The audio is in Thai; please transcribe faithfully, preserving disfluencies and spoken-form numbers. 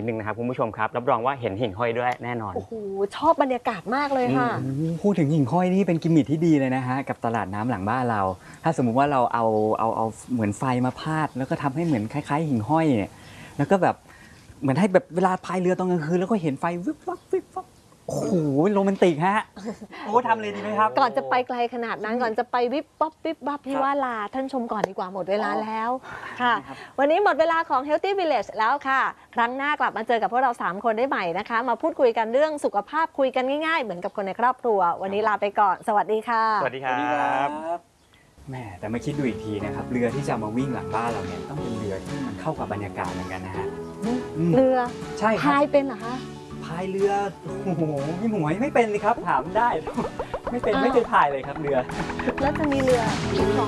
หนึ่งนะครับคุณผู้ชมครับรับรองว่าเห็นหิ่งห้อยด้วยแน่นอนโอ้โหชอบบรรยากาศมากเลยค่ะพูดถึงหิ่งห้อยนี่เป็นกิมมิคที่ดีเลยนะฮะกับตลาดน้ำหลังบ้านเราถ้าสมมุติว่าเราเอาเอาเอาเหมือนไฟมาพาดแล้วก็ทำให้เหมือนคล้ายๆหิ่งห้อยเนี่ยแล้วก็แบบเหมือนให้แบบเวลาพายเรือตอนกลางคืนแล้วก็เห็นไฟวิบวับวิบวับโอ้โหโรแมนติกฮะโอ้ทำเลยดีไหมครับก่อนจะไปไกลขนาดนั้นก่อนจะไปวิบป๊อบวิบบับพี่ว่าลาท่านชมก่อนดีกว่าหมดเวลาแล้วค่ะวันนี้หมดเวลาของ Healthy Village แล้วค่ะครั้งหน้ากลับมาเจอกับพวกเราสามคนได้ใหม่นะคะมาพูดคุยกันเรื่องสุขภาพคุยกันง่ายๆเหมือนกับคนในครอบครัววันนี้ลาไปก่อนสวัสดีค่ะสวัสดีครับแม่แต่มาคิดดูอีกทีนะครับเรือที่จะมาวิ่งหลังบ้านเราเนี่ยต้องเป็นเรือที่มันเข้ากับบรรยากาศเหมือนกันนะฮะเรือใช่ครับพายเป็นเหรอคะพายเรือโอ้โหพี่หมวยไม่เป็นเลยครับถามได้ไม่เป็นไม่เคยพายเลยครับเรือแล้วจะมีเรือ